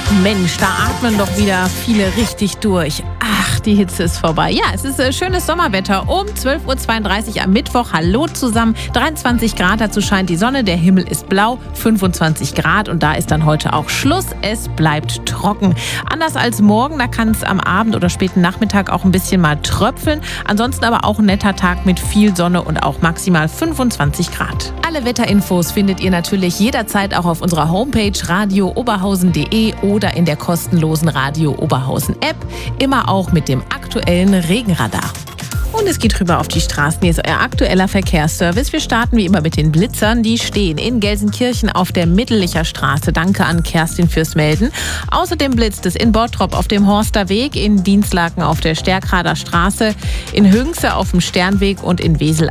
Mensch, da atmen doch wieder viele richtig durch. Ach, die Hitze ist vorbei. Ja, es ist schönes Sommerwetter um 12.32 Uhr am Mittwoch. Hallo zusammen. 23 Grad, dazu scheint die Sonne, der Himmel ist blau, 25 Grad und da ist dann heute auch Schluss. Es bleibt trocken. Anders als morgen, da kann es am Abend oder späten Nachmittag auch ein bisschen mal tröpfeln. Ansonsten aber auch ein netter Tag mit viel Sonne und auch maximal 25 Grad. Alle Wetterinfos findet ihr natürlich jederzeit auch auf unserer Homepage radiooberhausen.de oder in der kostenlosen Radio Oberhausen App. Immer auch mit dem aktuellen Regenradar. Und es geht rüber auf die Straßen. Hier ist euer aktueller Verkehrsservice. Wir starten wie immer mit den Blitzern. Die stehen in Gelsenkirchen auf der Mittellicher Straße. Danke an Kerstin fürs Melden. Außerdem blitzt es in Bottrop auf dem Horster Weg, in Dinslaken auf der Stärkrader Straße, in Hünxe auf dem Sternweg und in Wesel